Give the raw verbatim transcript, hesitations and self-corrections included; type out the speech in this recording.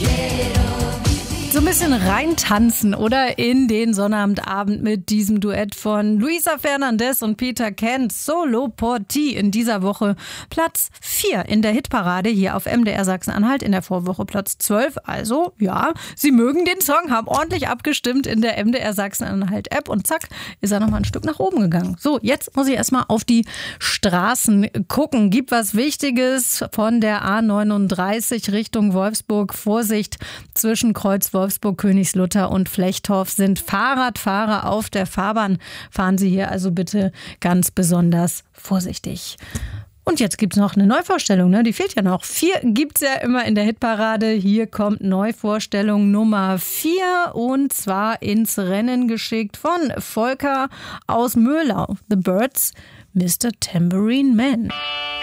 So ein bisschen reintanzen, oder? In den Sonnabendabend mit diesem Duett von Luisa Fernandez und Peter Kent. Solo por ti in dieser Woche Platz vier in der Hitparade hier auf M D R Sachsen-Anhalt. In der Vorwoche Platz zwölf. Also, ja, Sie mögen den Song, haben ordentlich abgestimmt in der M D R Sachsen-Anhalt-App. Und zack, ist er nochmal ein Stück nach oben gegangen. So, jetzt muss ich erstmal auf die Straßen gucken. Gibt was Wichtiges von der A neununddreißig Richtung Wolfsburg. Vorsicht, zwischen Kreuz Wolfsburg, Königslutter und Flechthof sind Fahrradfahrer auf der Fahrbahn. Fahren Sie hier also bitte ganz besonders vorsichtig. Und jetzt gibt's noch eine Neuvorstellung, ne? Die fehlt ja noch. Vier gibt's ja immer in der Hitparade. Hier kommt Neuvorstellung Nummer vier und zwar ins Rennen geschickt von Volker aus Möhlau. The Birds, Mister Tambourine Man.